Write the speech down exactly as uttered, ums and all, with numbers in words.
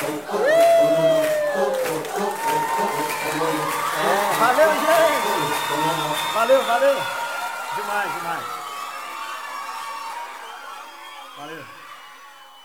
É, valeu, gente! Valeu, valeu! Demais, demais. Valeu.